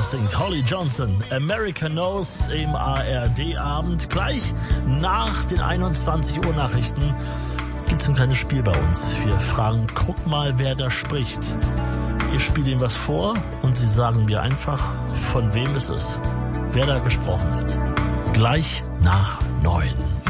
Das singt Holly Johnson. America Knows im ARD-Abend. Gleich nach den 21 Uhr Nachrichten gibt's ein kleines Spiel bei uns. Wir fragen, guck mal, wer da spricht. Ich spiele Ihnen was vor und Sie sagen mir einfach, von wem es ist. Wer da gesprochen hat. Gleich nach 9.